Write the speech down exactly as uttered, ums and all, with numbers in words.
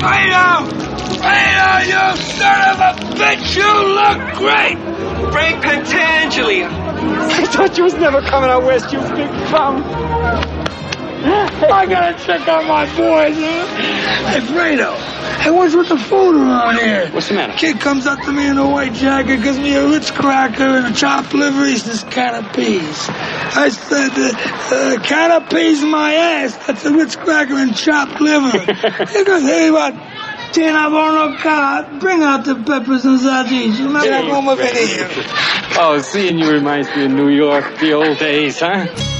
Fredo! Fredo, you son of a bitch! You look great! Frank Pentangeli. I thought you was never coming out west, you big bum. I gotta check out my boys, huh? Hey, Fredo. Hey, what's with the food around here? What's the matter? Kid comes up to me in a white jacket, gives me a Ritz cracker and a chopped liver. He says, can of peas. I said, uh, uh, can of peas in my ass. That's a Ritz cracker and chopped liver. He goes, hey, what? Tina Bono car, bring out the peppers and sardines. You remember that moment? Oh, seeing you reminds me of New York, the old days, huh?